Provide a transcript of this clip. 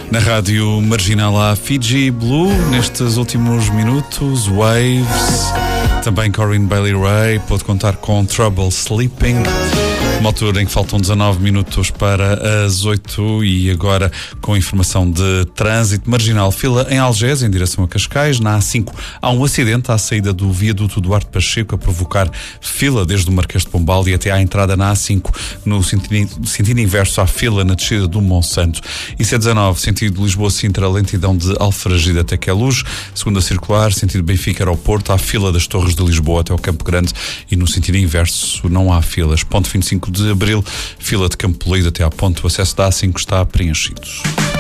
Na rádio marginal há Fiji Blue, nestes últimos minutos, Waves, também Corinne Bailey Rae, pode contar com Trouble Sleeping. Uma altura em que faltam 19 minutos para as 8 e agora com informação de trânsito. Marginal, fila em Algés, em direção a Cascais. Na A5 há um acidente à saída do viaduto Duarte Pacheco a provocar fila desde o Marquês de Pombal e até à entrada na A5 no sentido inverso à fila na descida do Monsanto. E C19, sentido Lisboa-Sintra, lentidão de Alfragide até Queluz. Segunda circular, sentido Benfica-Aeroporto, há fila das Torres de Lisboa até ao Campo Grande e no sentido inverso não há filas. Ponto 25 de Abril, fila de Campo Polido até à ponte, o acesso da A5 está preenchido.